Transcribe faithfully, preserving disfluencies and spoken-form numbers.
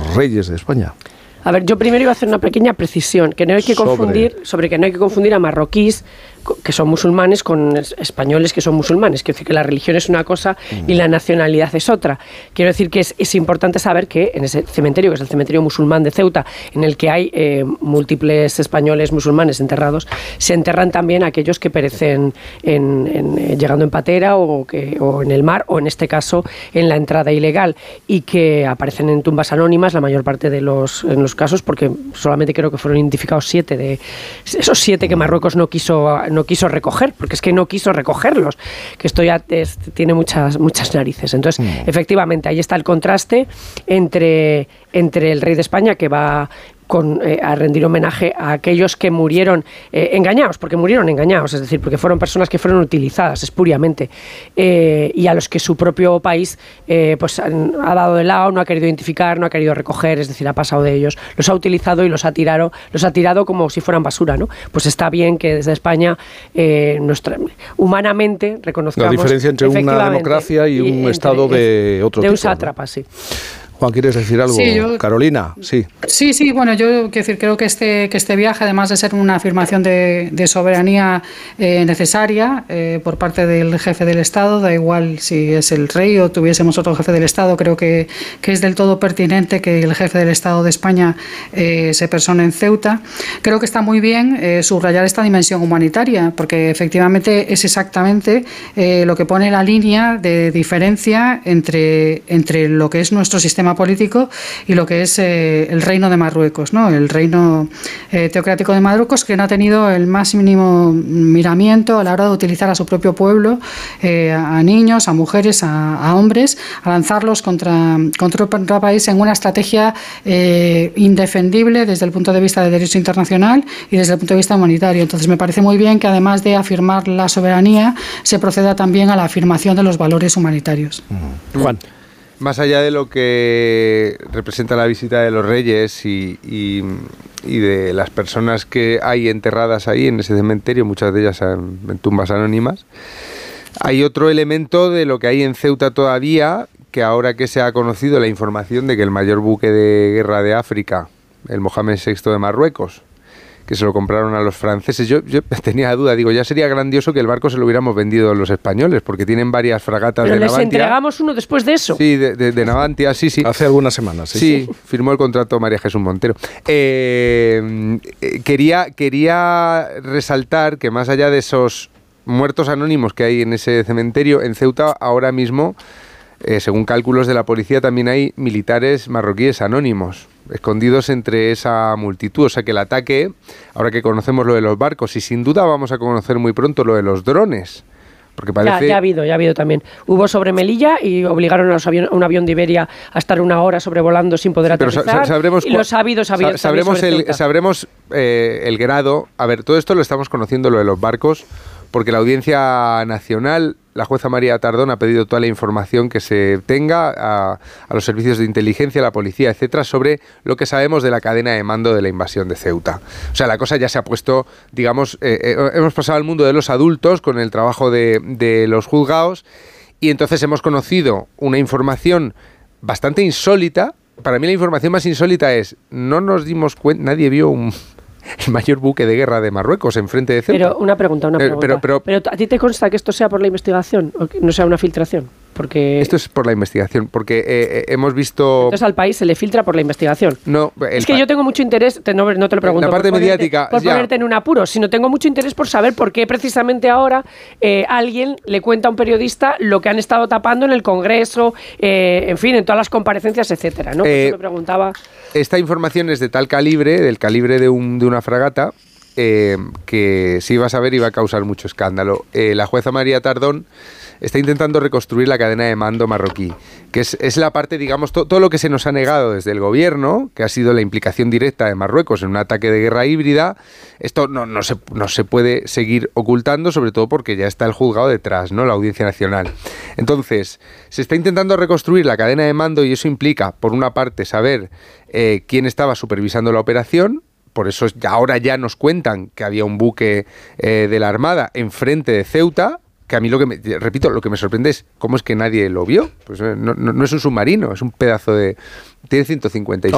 los reyes de España. A ver, yo primero iba a hacer una pequeña precisión, que no hay que confundir, sobre, sobre que no hay que confundir a marroquíes que son musulmanes con españoles que son musulmanes. Quiero decir que la religión es una cosa y la nacionalidad es otra. Quiero decir que es, es importante saber que en ese cementerio, que es el cementerio musulmán de Ceuta, en el que hay eh, múltiples españoles musulmanes enterrados, se enterran también aquellos que perecen en, en, eh, llegando en patera o, que, o en el mar, o en este caso en la entrada ilegal, y que aparecen en tumbas anónimas la mayor parte de los, en los casos, porque solamente creo que fueron identificados siete de esos siete que Marruecos no quiso no quiso recoger, porque es que no quiso recogerlos, que esto ya es, tiene muchas muchas narices. Entonces, mm. efectivamente, ahí está el contraste entre, entre el rey de España, que va con, eh, a rendir homenaje a aquellos que murieron eh, engañados, porque murieron engañados, es decir, porque fueron personas que fueron utilizadas espuriamente, eh, y a los que su propio país eh, pues han, ha dado de lado, no ha querido identificar, no ha querido recoger, es decir, ha pasado de ellos, los ha utilizado y los ha tirado, los ha tirado como si fueran basura, ¿no? Pues está bien que desde España eh, nuestra, humanamente reconozcamos la diferencia entre una democracia y un entre, estado de otro de tipo, un sátrapa, ¿no? Sí. Juan, ¿quieres decir algo? Sí, yo, Carolina, sí. Sí, sí, bueno, yo quiero decir, creo que este, que este viaje, además de ser una afirmación de, de soberanía eh, necesaria eh, por parte del jefe del Estado, da igual si es el rey o tuviésemos otro jefe del Estado, creo que, que es del todo pertinente que el jefe del Estado de España eh, se persone en Ceuta. Creo que está muy bien eh, subrayar esta dimensión humanitaria, porque efectivamente es exactamente eh, lo que pone la línea de diferencia entre, entre lo que es nuestro sistema político y lo que es eh, el reino de Marruecos, ¿no? El reino eh, teocrático de Marruecos, que no ha tenido el más mínimo miramiento a la hora de utilizar a su propio pueblo, eh, a niños, a mujeres, a, a hombres, a lanzarlos contra, contra otro país en una estrategia eh, indefendible desde el punto de vista del derecho internacional y desde el punto de vista humanitario. Entonces me parece muy bien que, además de afirmar la soberanía, se proceda también a la afirmación de los valores humanitarios. Mm. Juan. Más allá de lo que representa la visita de los reyes y, y, y de las personas que hay enterradas ahí en ese cementerio, muchas de ellas en, en tumbas anónimas, hay otro elemento de lo que hay en Ceuta todavía, que ahora que se ha conocido la información de que el mayor buque de guerra de África, el Mohamed sexto de Marruecos, que se lo compraron a los franceses. Yo, yo tenía la duda, digo, ya sería grandioso que el barco se lo hubiéramos vendido a los españoles, porque tienen varias fragatas Pero de les Navantia. entregamos uno después de eso. Sí, de, de, de Navantia, sí, sí. Hace algunas semanas, sí. Sí, firmó el contrato María Jesús Montero. Eh, eh, quería, quería resaltar que más allá de esos muertos anónimos que hay en ese cementerio, en Ceuta ahora mismo, eh, según cálculos de la policía, también hay militares marroquíes anónimos escondidos entre esa multitud. O sea que el ataque, ahora que conocemos lo de los barcos, y sin duda vamos a conocer muy pronto lo de los drones, porque parece... Ya, ya ha habido, ya ha habido también. Hubo sobre Melilla y obligaron a, los avion, a un avión de Iberia a estar una hora sobrevolando sin poder aterrizar. Pero sabremos y los ha habido, sabido, sabremos el, sabremos eh, el grado. A ver, todo esto lo estamos conociendo, lo de los barcos, porque la Audiencia Nacional, la jueza María Tardón, ha pedido toda la información que se tenga a, a los servicios de inteligencia, a la policía, etcétera, sobre lo que sabemos de la cadena de mando de la invasión de Ceuta. O sea, la cosa ya se ha puesto, digamos, eh, eh, hemos pasado al mundo de los adultos con el trabajo de, de los juzgados, y entonces hemos conocido una información bastante insólita. Para mí la información más insólita es, no nos dimos cuenta, nadie vio un... el mayor buque de guerra de Marruecos enfrente de Ceuta. Pero una pregunta, una pregunta. Eh, pero, pero, pero ¿a ti te consta que esto sea por la investigación o que no sea una filtración? Porque esto es por la investigación, porque eh, hemos visto... Entonces al país se le filtra por la investigación. No, es que yo tengo mucho interés, te, no, no te lo pregunto. La parte por mediática... Ponerte, por ya. ponerte en un apuro, sino tengo mucho interés por saber por qué precisamente ahora eh, alguien le cuenta a un periodista lo que han estado tapando en el Congreso, eh, en fin, en todas las comparecencias, etcétera, ¿no? Por eh, eso me preguntaba... Esta información es de tal calibre, del calibre de, un, de una fragata, eh, que si iba a saber iba a causar mucho escándalo. Eh, la jueza María Tardón está intentando reconstruir la cadena de mando marroquí, que es, es la parte, digamos, to, todo lo que se nos ha negado desde el gobierno, que ha sido la implicación directa de Marruecos en un ataque de guerra híbrida. Esto no, no, se, no se puede seguir ocultando, sobre todo porque ya está el juzgado detrás, ¿no? La Audiencia Nacional. Entonces, se está intentando reconstruir la cadena de mando y eso implica, por una parte, saber eh, quién estaba supervisando la operación. Por eso ahora ya nos cuentan que había un buque eh, de la Armada enfrente de Ceuta, que a mí lo que me, repito, lo que me sorprende es cómo es que nadie lo vio. Pues no, no, no es un submarino, es un pedazo de... Tiene ciento cincuenta y